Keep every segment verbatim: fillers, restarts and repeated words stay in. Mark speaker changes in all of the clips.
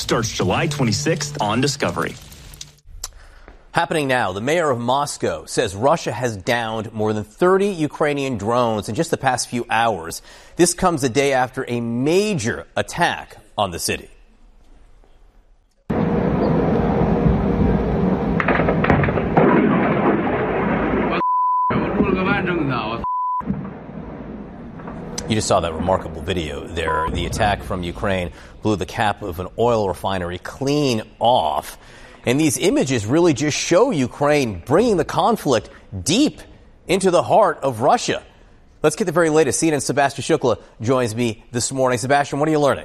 Speaker 1: starts July twenty-sixth on Discovery.
Speaker 2: Happening now, the mayor of Moscow says Russia has downed more than thirty Ukrainian drones in just the past few hours. This comes a day after a major attack on the city. You just saw that remarkable video there. The attack from Ukraine blew the cap of an oil refinery clean off. And these images really just show Ukraine bringing the conflict deep into the heart of Russia. Let's get the very latest. C N N's Sebastian Shukla joins me this morning. Sebastian, what are you learning?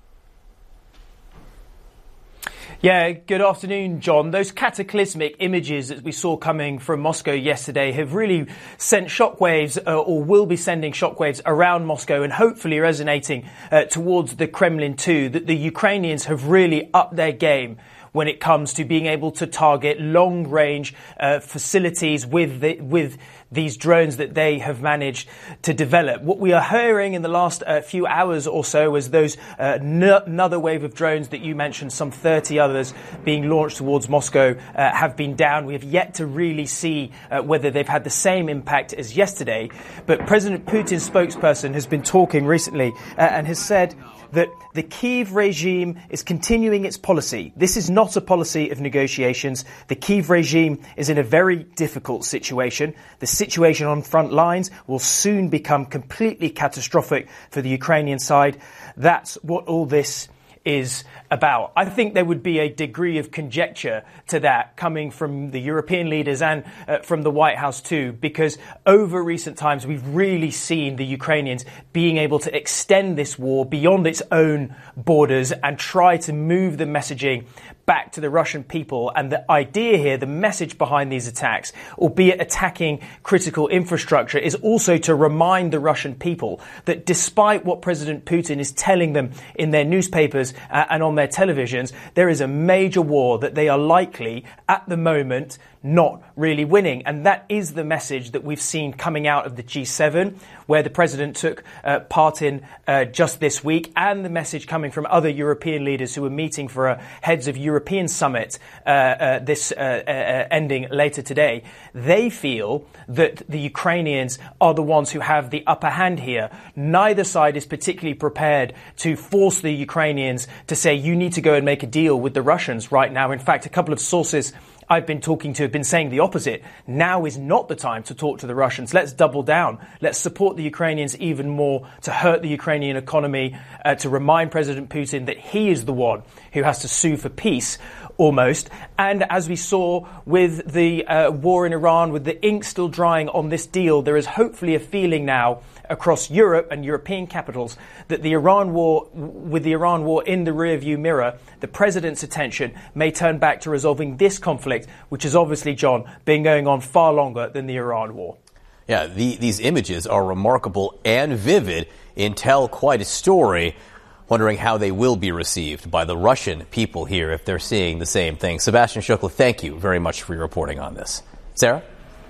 Speaker 3: Yeah, good afternoon, John. Those cataclysmic images that we saw coming from Moscow yesterday have really sent shockwaves, uh, or will be sending shockwaves around Moscow and hopefully resonating uh, towards the Kremlin too, that the Ukrainians have really upped their game when it comes to being able to target long-range uh, facilities with the, with these drones that they have managed to develop. What we are hearing in the last uh, few hours or so is those uh, n- another wave of drones that you mentioned, some thirty others being launched towards Moscow, uh, have been down. We have yet to really see uh, whether they've had the same impact as yesterday. But President Putin's spokesperson has been talking recently uh, and has said that the Kyiv regime is continuing its policy. This is not a policy of negotiations. The Kyiv regime is in a very difficult situation. The situation on front lines will soon become completely catastrophic for the Ukrainian side. That's what all this is about. I think there would be a degree of conjecture to that coming from the European leaders and uh, from the White House too, because over recent times we've really seen the Ukrainians being able to extend this war beyond its own borders and try to move the messaging back to the Russian people. And the idea here, the message behind these attacks, albeit attacking critical infrastructure, is also to remind the Russian people that despite what President Putin is telling them in their newspapers uh, and on their televisions, there is a major war that they are likely, at the moment, not really winning. And that is the message that we've seen coming out of the G seven, where the president took uh, part in uh, just this week, and the message coming from other European leaders who are meeting for a heads of European summit uh, uh, this uh, uh, ending later today. They feel that the Ukrainians are the ones who have the upper hand here. Neither side is particularly prepared to force the Ukrainians to say, you need to go and make a deal with the Russians right now. In fact, a couple of sources I've been talking to have been saying the opposite. Now is not the time to talk to the Russians. Let's double down. Let's support the Ukrainians even more to hurt the Ukrainian economy, uh, to remind President Putin that he is the one who has to sue for peace, almost. And as we saw with the uh, war in Iran, with the ink still drying on this deal, there is hopefully a feeling now across Europe and European capitals that the Iran war, with the Iran war in the rearview mirror, the president's attention may turn back to resolving this conflict, which has obviously, John, been going on far longer than the Iran war.
Speaker 2: Yeah, the, these images are remarkable and vivid and tell quite a story. Wondering how they will be received by the Russian people here if they're seeing the same thing. Sebastian Shukla, thank you very much for your reporting on this. Sarah?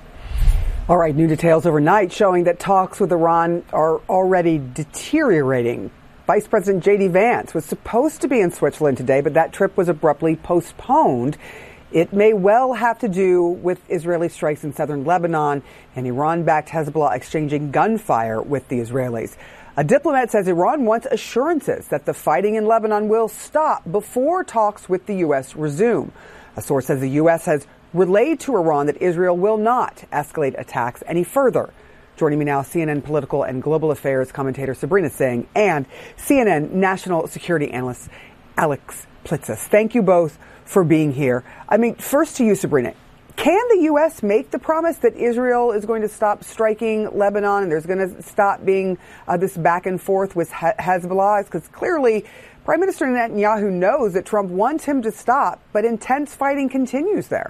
Speaker 4: All right, new details overnight showing that talks with Iran are already deteriorating. Vice President J D Vance was supposed to be in Switzerland today, but that trip was abruptly postponed. It may well have to do with Israeli strikes in southern Lebanon and Iran-backed Hezbollah exchanging gunfire with the Israelis. A diplomat says Iran wants assurances that the fighting in Lebanon will stop before talks with the U S resume. A source says the U S has relayed to Iran that Israel will not escalate attacks any further. Joining me now, C N N political and global affairs commentator Sabrina Singh and C N N national security analyst Alex Plitzis. Thank you both for being here. I mean, first to you, Sabrina. Can the U S make the promise that Israel is going to stop striking Lebanon and there's going to stop being uh, this back and forth with he- Hezbollah? Because clearly Prime Minister Netanyahu knows that Trump wants him to stop, but intense fighting continues there.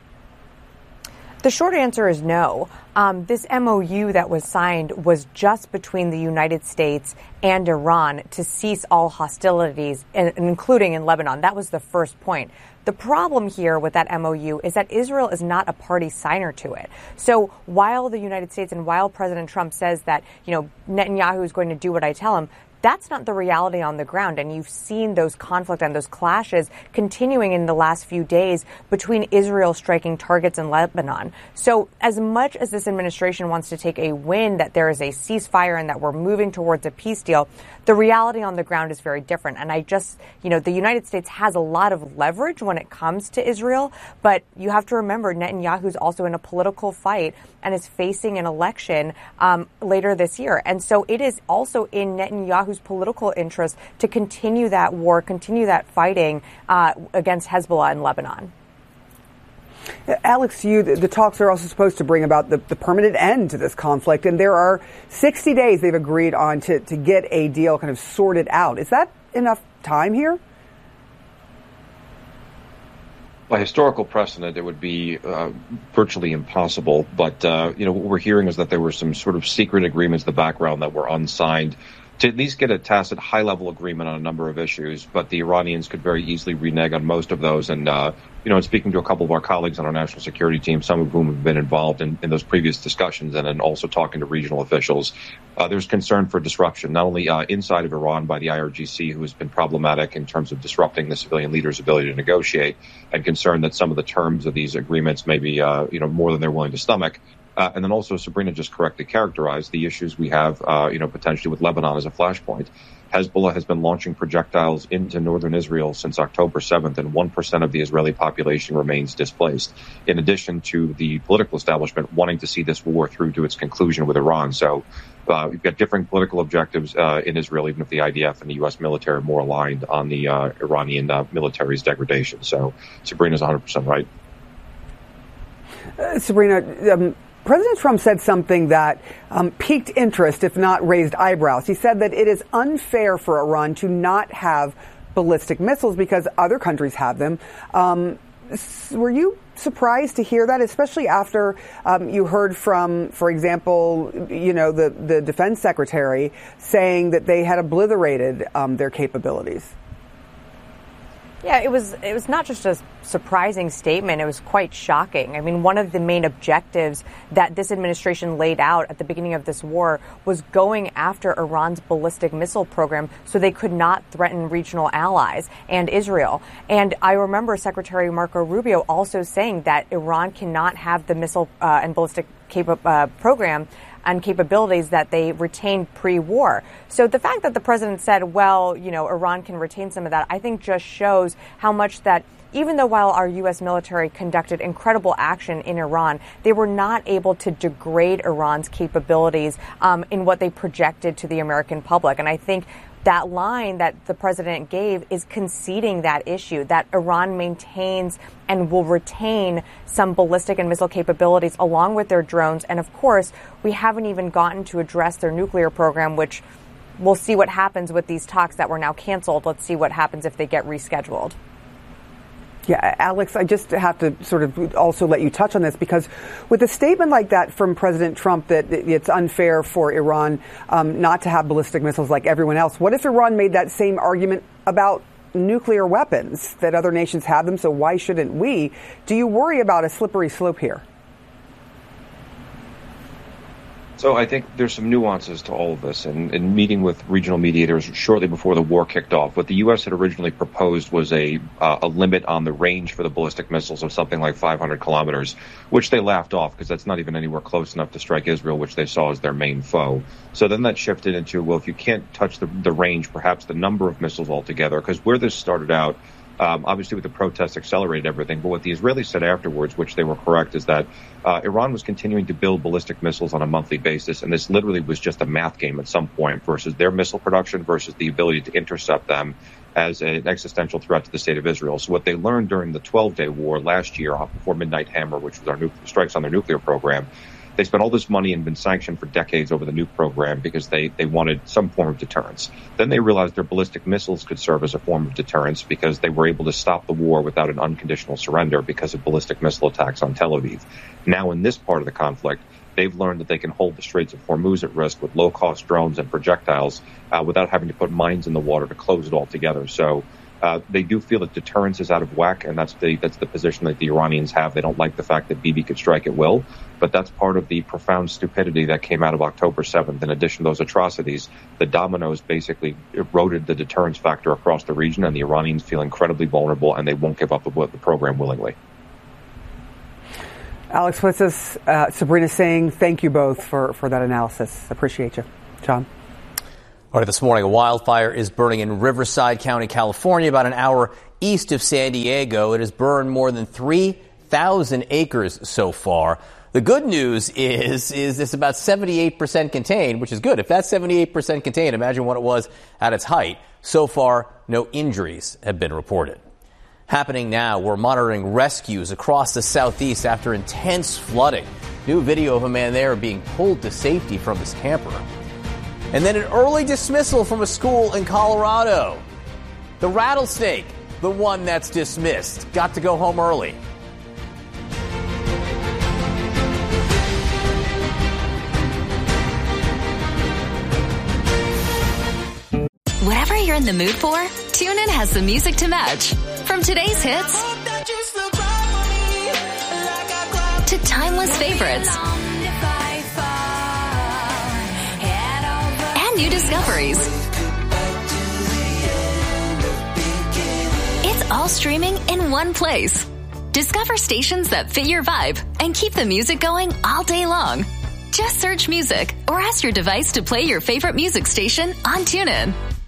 Speaker 5: The short answer is no. Um, this M O U that was signed was just between the United States and Iran to cease all hostilities, including in Lebanon. That was the first point. The problem here with that M O U is that Israel is not a party signer to it. So while the United States and while President Trump says that, you know, Netanyahu is going to do what I tell him, That's not the reality on the ground. And you've seen those conflict and those clashes continuing in the last few days between Israel striking targets in Lebanon. So as much as this administration wants to take a win that there is a ceasefire and that we're moving towards a peace deal, the reality on the ground is very different. And I just, you know, the United States has a lot of leverage when it comes to Israel, but you have to remember Netanyahu's also in a political fight and is facing an election um, later this year. And so it is also in Netanyahu's political interest to continue that war, continue that fighting uh, against Hezbollah in Lebanon.
Speaker 4: Alex, you, the talks are also supposed to bring about the, the permanent end to this conflict, and there are sixty days they've agreed on to, to get a deal kind of sorted out. Is that enough time here?
Speaker 6: By historical precedent, it would be uh, virtually impossible. But, uh, you know, what we're hearing is that there were some sort of secret agreements in the background that were unsigned to at least get a tacit high-level agreement on a number of issues. But the Iranians could very easily renege on most of those. And, uh, you know, in speaking to a couple of our colleagues on our national security team, some of whom have been involved in, in those previous discussions, and then also talking to regional officials, uh, there's concern for disruption, not only uh, inside of Iran by the I R G C, who has been problematic in terms of disrupting the civilian leaders' ability to negotiate, and concern that some of the terms of these agreements may be, uh, you know, more than they're willing to stomach. Uh, and then also, Sabrina just correctly characterized the issues we have, uh, you know, potentially with Lebanon as a flashpoint. Hezbollah has been launching projectiles into northern Israel since October seventh, and one percent of the Israeli population remains displaced, in addition to the political establishment wanting to see this war through to its conclusion with Iran. So uh, we've got different political objectives uh, in Israel, even if the I D F and the U S military are more aligned on the uh, Iranian uh, military's degradation. So Sabrina's one hundred percent right.
Speaker 4: Uh, Sabrina, um President Trump said something that um, piqued interest, if not raised eyebrows. He said that it is unfair for Iran to not have ballistic missiles because other countries have them. Um, were you surprised to hear that, especially after um, you heard from, for example, you know, the, the defense secretary saying that they had obliterated um, their capabilities?
Speaker 5: Yeah, it was it was not just a surprising statement. It was quite shocking. I mean, one of the main objectives that this administration laid out at the beginning of this war was going after Iran's ballistic missile program so they could not threaten regional allies and Israel. And I remember Secretary Marco Rubio also saying that Iran cannot have the missile uh, and ballistic capa- uh, program and capabilities that they retained pre-war. So the fact that the president said, well, you know, Iran can retain some of that, I think just shows how much that even though while our U S military conducted incredible action in Iran, they were not able to degrade Iran's capabilities um, in what they projected to the American public. And I think that line that the president gave is conceding that issue, that Iran maintains and will retain some ballistic and missile capabilities along with their drones. And of course, we haven't even gotten to address their nuclear program, which we'll see what happens with these talks that were now canceled. Let's see what happens if they get rescheduled.
Speaker 4: Yeah, Alex, I just have to sort of also let you touch on this, because with a statement like that from President Trump that it's unfair for Iran um, not to have ballistic missiles like everyone else, what if Iran made that same argument about nuclear weapons, that other nations have them, so why shouldn't we? Do you worry about a slippery slope here?
Speaker 6: So I think there's some nuances to all of this. And in meeting with regional mediators shortly before the war kicked off, what the U S had originally proposed was a uh, a limit on the range for the ballistic missiles of something like five hundred kilometers, which they laughed off because that's not even anywhere close enough to strike Israel, which they saw as their main foe. So then that shifted into, well, if you can't touch the, the range, perhaps the number of missiles altogether, because where this started out, Um, obviously, with the protests accelerated everything. But what the Israelis said afterwards, which they were correct, is that uh, Iran was continuing to build ballistic missiles on a monthly basis. And this literally was just a math game at some point versus their missile production versus the ability to intercept them as an existential threat to the state of Israel. So what they learned during the twelve-day war last year, before Midnight Hammer, which was our nu- strikes on their nuclear program, they spent all this money and been sanctioned for decades over the nuke program because they, they wanted some form of deterrence. Then they realized their ballistic missiles could serve as a form of deterrence because they were able to stop the war without an unconditional surrender because of ballistic missile attacks on Tel Aviv. Now in this part of the conflict, they've learned that they can hold the Straits of Hormuz at risk with low-cost drones and projectiles uh, without having to put mines in the water to close it all together. So Uh, they do feel that deterrence is out of whack, and that's the that's the position that the Iranians have. They don't like the fact that Bibi could strike at will, but that's part of the profound stupidity that came out of October seventh. In addition to those atrocities, the dominoes basically eroded the deterrence factor across the region, and the Iranians feel incredibly vulnerable, and they won't give up the, the program willingly.
Speaker 4: Alex Plitsis, uh, Sabrina Singh, thank you both for, for that analysis. Appreciate you. John?
Speaker 2: All right, this morning, a wildfire is burning in Riverside County, California, about an hour east of San Diego. It has burned more than three thousand acres so far. The good news is, is it's about seventy-eight percent contained, which is good. If that's seventy-eight percent contained, imagine what it was at its height. So far, no injuries have been reported. Happening now, we're monitoring rescues across the southeast after intense flooding. New video of a man there being pulled to safety from his camper. And then an early dismissal from a school in Colorado. The Rattlesnake, the one that's dismissed, got to go home early.
Speaker 7: Whatever you're in the mood for, TuneIn has the music to match. From today's hits to timeless favorites and new discoveries. It's all streaming in one place. Discover stations that fit your vibe and keep the music going all day long. Just search music or ask your device to play your favorite music station on TuneIn.